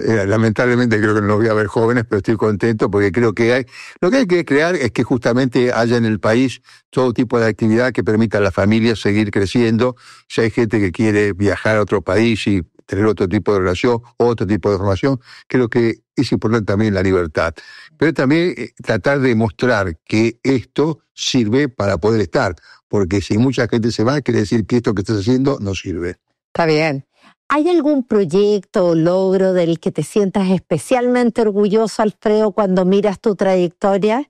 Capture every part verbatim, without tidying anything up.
eh, lamentablemente creo que no voy a ver jóvenes, pero estoy contento porque creo que hay, lo que hay que crear es que justamente haya en el país todo tipo de actividad que permita a las familias seguir creciendo. Si hay gente que quiere viajar a otro país y tener otro tipo de relación, otro tipo de formación, creo que es importante también la libertad. Pero también eh, tratar de mostrar que esto sirve para poder estar, porque si mucha gente se va, quiere decir que esto que estás haciendo no sirve. Está bien. ¿Hay algún proyecto o logro del que te sientas especialmente orgulloso, Alfredo, cuando miras tu trayectoria?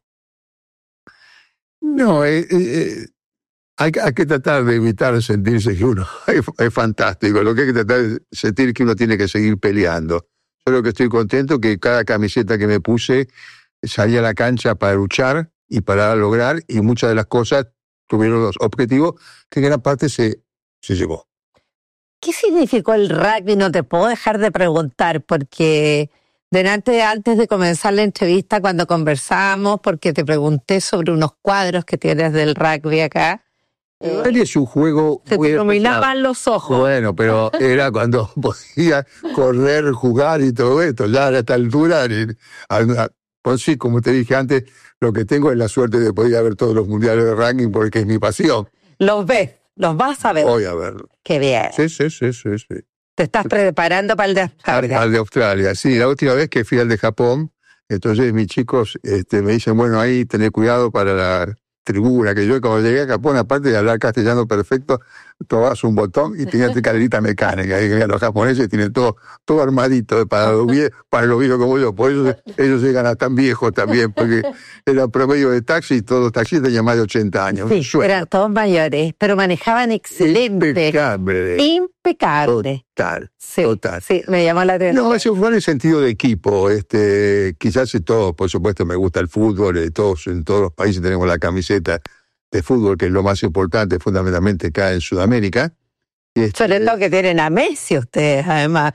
No, eh, eh, hay, hay que tratar de evitar sentirse que uno es, es fantástico. Lo que hay que tratar es sentir que uno tiene que seguir peleando. Yo lo que estoy contento que cada camiseta que me puse salí a la cancha para luchar y para lograr, y muchas de las cosas tuvieron los objetivos que en gran parte se, se llevó. ¿Qué significó el rugby? No te puedo dejar de preguntar, porque delante, antes de comenzar la entrevista, cuando conversábamos, porque te pregunté sobre unos cuadros que tienes del rugby acá. El rugby es un juego... Se te iluminaban los ojos. Bueno, pero era cuando podía correr, jugar y todo esto. Ya a esta altura, pues sí, como te dije antes, lo que tengo es la suerte de poder ver todos los mundiales de rugby porque es mi pasión. ¿Los ves? ¿Los vas a ver? Voy a verlo. Qué bien. Sí, sí, sí, sí, sí. ¿Te estás preparando para el de Australia? Al de Australia, sí. La última vez que fui al de Japón, entonces mis chicos este, me dicen, bueno, ahí tener cuidado para la tribuna, que yo cuando llegué a Japón, aparte de hablar castellano perfecto, tocabas un botón y tenías calerita mecánica. Y los japoneses tienen todo, todo armadito para los viejos, para los viejos como yo. Por eso ellos llegan a tan viejos también, porque era promedio de taxi, todos los taxistas tenían más de ochenta años. Sí, Suena. Eran todos mayores, pero manejaban excelente. Impecable. Impecable. Total, sí, total. Sí, me llamó la atención. No, eso fue en el sentido de equipo. Este, quizás en todos, por supuesto, me gusta el fútbol. En todos, en todos los países tenemos la camiseta de fútbol, que es lo más importante, fundamentalmente acá en Sudamérica. Este, Sobre todo que tienen a Messi ustedes, además.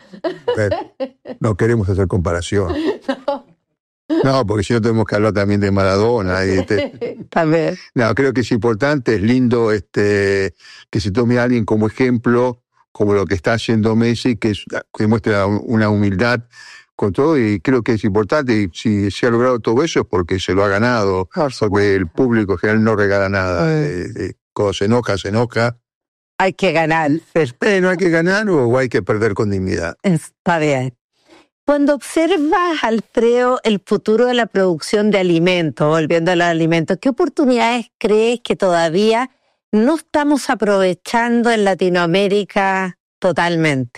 No queremos hacer comparación. No. No, porque si no tenemos que hablar también de Maradona. Y este, también. No, creo que es importante, es lindo este, que se tome a alguien como ejemplo, como lo que está haciendo Messi, que, es, que muestra una humildad con todo, y creo que es importante, y si se ha logrado todo eso es porque se lo ha ganado, porque el público en general no regala nada. Eh, eh, cuando se enoja, se enoja. Hay que ganar. Eh, no hay que ganar o hay que perder con dignidad. Está bien. Cuando observas, Alfredo, el futuro de la producción de alimentos, volviendo a los alimentos, ¿qué oportunidades crees que todavía no estamos aprovechando en Latinoamérica totalmente?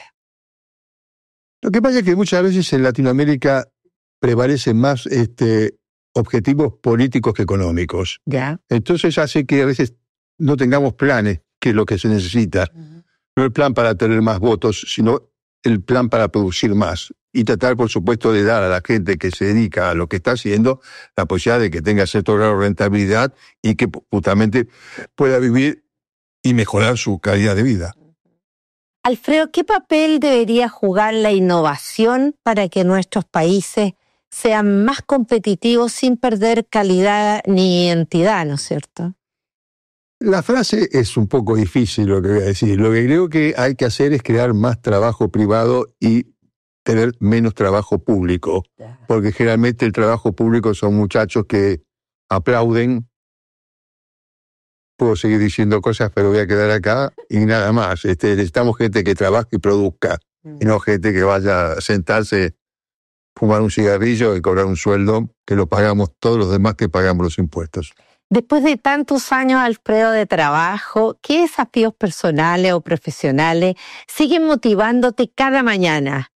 Lo que pasa es que muchas veces en Latinoamérica prevalecen más este, objetivos políticos que económicos. Ya. Entonces hace que a veces no tengamos planes, que es lo que se necesita. Uh-huh. No el plan para tener más votos, sino el plan para producir más. Y tratar, por supuesto, de dar a la gente que se dedica a lo que está haciendo la posibilidad de que tenga cierto grado de rentabilidad y que justamente pueda vivir y mejorar su calidad de vida. Alfredo, ¿qué papel debería jugar la innovación para que nuestros países sean más competitivos sin perder calidad ni identidad, ¿no es cierto? La frase es un poco difícil lo que voy a decir. Lo que creo que hay que hacer es crear más trabajo privado y tener menos trabajo público, porque generalmente el trabajo público son muchachos que aplauden. Puedo seguir diciendo cosas, pero voy a quedar acá y nada más. Este, necesitamos gente que trabaje y produzca, mm. y no gente que vaya a sentarse, fumar un cigarrillo y cobrar un sueldo que lo pagamos todos los demás que pagamos los impuestos. Después de tantos años, Alfredo, de trabajo, ¿qué desafíos personales o profesionales siguen motivándote cada mañana?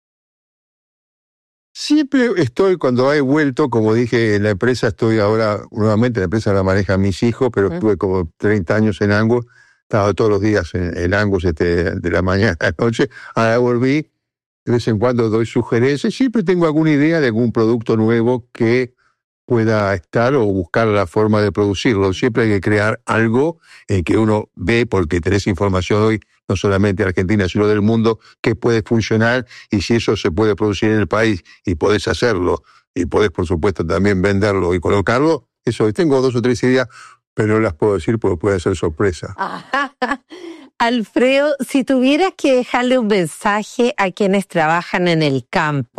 Siempre estoy, cuando he vuelto, como dije, en la empresa estoy ahora, nuevamente la empresa la manejan mis hijos, pero uh-huh. estuve como treinta años en Angus, estaba todos los días en, en Angus este, de la mañana a la noche, ahora volví, de vez en cuando doy sugerencias, siempre tengo alguna idea de algún producto nuevo que pueda estar o buscar la forma de producirlo. Siempre hay que crear algo eh, que uno ve, porque tenés información hoy, no solamente de Argentina, sino del mundo, que puede funcionar, y si eso se puede producir en el país y podés hacerlo, y podés, por supuesto, también venderlo y colocarlo, eso, tengo dos o tres ideas, pero no las puedo decir porque puede ser sorpresa. Alfredo, si tuvieras que dejarle un mensaje a quienes trabajan en el campo,